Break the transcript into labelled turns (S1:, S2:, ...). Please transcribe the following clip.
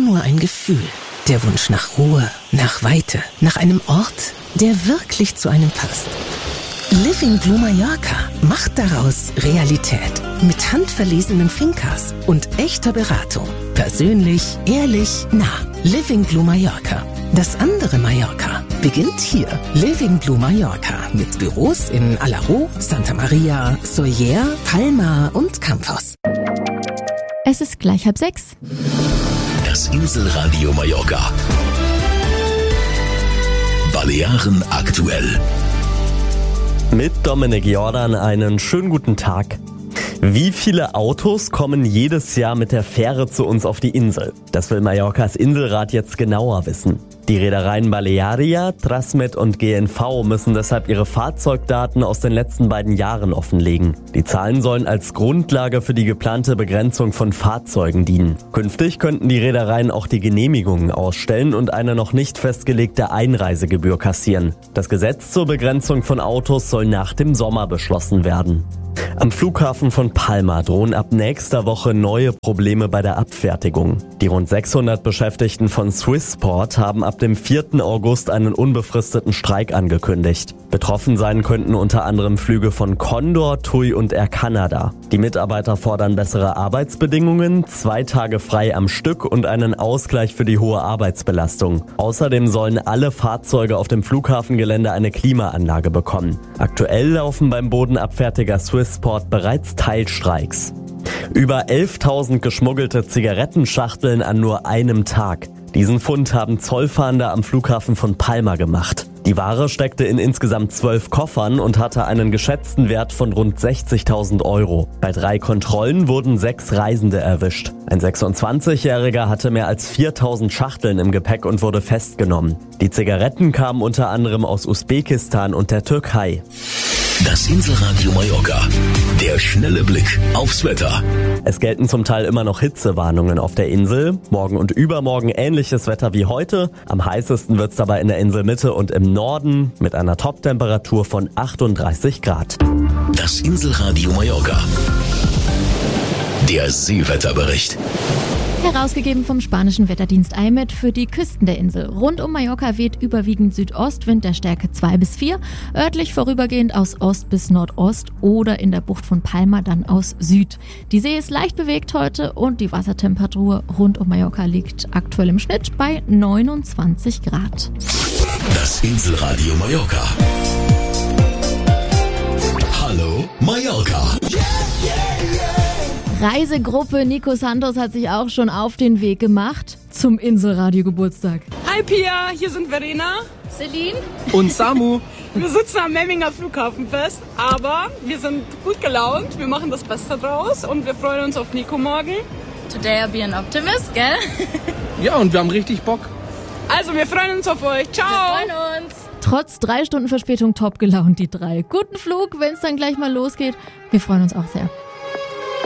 S1: nur ein Gefühl. Der Wunsch nach Ruhe, nach Weite, nach einem Ort, der wirklich zu einem passt. Living Blue Mallorca macht daraus Realität. Mit handverlesenen Fincas und echter Beratung. Persönlich, ehrlich, nah. Living Blue Mallorca. Das andere Mallorca beginnt hier. Living Blue Mallorca mit Büros in Alaró, Santa Maria, Sóller, Palma und Campos.
S2: Es ist gleich 5:30.
S3: Das Inselradio Mallorca. Balearen aktuell.
S4: Mit Dominik Jordan einen schönen guten Tag. Wie viele Autos kommen jedes Jahr mit der Fähre zu uns auf die Insel? Das will Mallorcas Inselrat jetzt genauer wissen. Die Reedereien Balearia, Trasmed und GNV müssen deshalb ihre Fahrzeugdaten aus den letzten beiden Jahren offenlegen. Die Zahlen sollen als Grundlage für die geplante Begrenzung von Fahrzeugen dienen. Künftig könnten die Reedereien auch die Genehmigungen ausstellen und eine noch nicht festgelegte Einreisegebühr kassieren. Das Gesetz zur Begrenzung von Autos soll nach dem Sommer beschlossen werden. Am Flughafen von Palma drohen ab nächster Woche neue Probleme bei der Abfertigung. Die rund 600 Beschäftigten von Swissport haben ab dem 4. August einen unbefristeten Streik angekündigt. Betroffen sein könnten unter anderem Flüge von Condor, TUI und Air Canada. Die Mitarbeiter fordern bessere Arbeitsbedingungen, 2 Tage frei am Stück und einen Ausgleich für die hohe Arbeitsbelastung. Außerdem sollen alle Fahrzeuge auf dem Flughafengelände eine Klimaanlage bekommen. Aktuell laufen beim Bodenabfertiger Swissport bereits Teilstreiks. Über 11.000 geschmuggelte Zigarettenschachteln an nur einem Tag. Diesen Fund haben Zollfahnder am Flughafen von Palma gemacht. Die Ware steckte in insgesamt 12 Koffern und hatte einen geschätzten Wert von rund 60.000 Euro. Bei 3 Kontrollen wurden 6 Reisende erwischt. Ein 26-Jähriger hatte mehr als 4.000 Schachteln im Gepäck und wurde festgenommen. Die Zigaretten kamen unter anderem aus Usbekistan und der Türkei.
S3: Das Inselradio Mallorca. Der schnelle Blick aufs Wetter.
S4: Es gelten zum Teil immer noch Hitzewarnungen auf der Insel. Morgen und übermorgen ähnliches Wetter wie heute. Am heißesten wird's dabei in der Inselmitte und im Norden mit einer Toptemperatur von 38 Grad.
S3: Das Inselradio Mallorca. Der Seewetterbericht.
S2: Herausgegeben vom spanischen Wetterdienst IMET für die Küsten der Insel. Rund um Mallorca weht überwiegend Südostwind der Stärke 2 bis 4, örtlich vorübergehend aus Ost bis Nordost oder in der Bucht von Palma dann aus Süd. Die See ist leicht bewegt heute und die Wassertemperatur rund um Mallorca liegt aktuell im Schnitt bei 29 Grad.
S3: Das Inselradio Mallorca. Hallo Mallorca.
S2: Reisegruppe Nico Santos hat sich auch schon auf den Weg gemacht zum Inselradio-Geburtstag.
S5: Hi Pia, hier sind Verena,
S6: Celine
S7: und Samu.
S5: Wir sitzen am Memminger Flughafen fest, aber wir sind gut gelaunt, wir machen das Beste draus und wir freuen uns auf Nico morgen.
S6: Today I'll be an optimist, gell?
S7: Ja, und wir haben richtig Bock.
S5: Also wir freuen uns auf euch, ciao!
S6: Wir freuen uns!
S2: Trotz 3 Stunden Verspätung top gelaunt, die 3. Guten Flug, wenn es dann gleich mal losgeht. Wir freuen uns auch sehr.